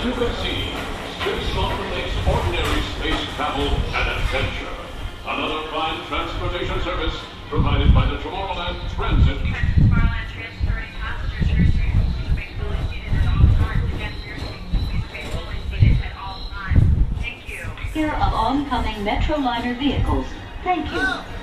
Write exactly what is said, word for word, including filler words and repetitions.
you can see, Space Mountain makes ordinary space travel an adventure. Another fine transportation service provided by the Tomorrowland Transit. Tomorrowland Transit thirty passengers, your seat will be fully seated at all times. Again, your seat will be fully seated at all times. Thank you. Here of oncoming Metroliner vehicles. Thank you.